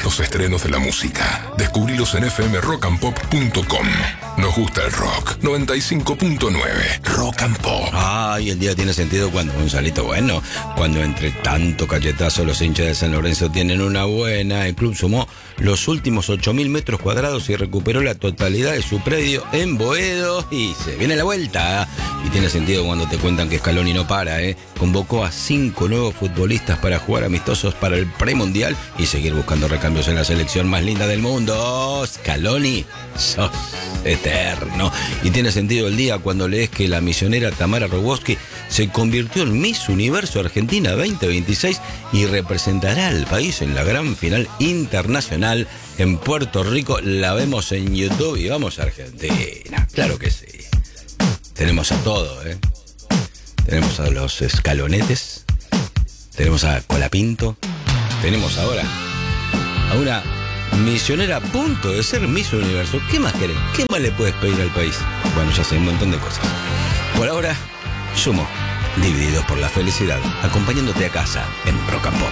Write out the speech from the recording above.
los estrenos de la música. Descubrilos en fmrockandpop.com. Nos gusta el rock. 95.9 Rock and Pop. Ay, el día tiene sentido cuando Gonzalito, bueno, cuando entre tanto cachetazo los hinchas de San Lorenzo tienen una buena. El club sumó los últimos 8.000 metros cuadrados y recuperó la totalidad de su predio en Boedo. Y se viene la vuelta. Y tiene sentido cuando te cuentan que Scaloni no para, Convocó a 5 nuevos futbolistas para jugar amistosos para el premundial y seguir buscando recambios en la selección más linda del mundo. Scaloni, sos eterno. Y tiene sentido el día cuando lees que la misionera Tamara Rogoski se convirtió en Miss Universo Argentina 2026 y representará al país en la gran final internacional en Puerto Rico. La vemos en YouTube y vamos a Argentina. Claro que sí. Tenemos a todo, Tenemos a los escalonetes, tenemos a Colapinto, tenemos ahora a una misionera a punto de ser Miss Universo. ¿Qué más querés? ¿Qué más le puedes pedir al país? Bueno, ya sé, un montón de cosas. Por ahora, Sumo, divididos por la felicidad, acompañándote a casa en Rock and Pop.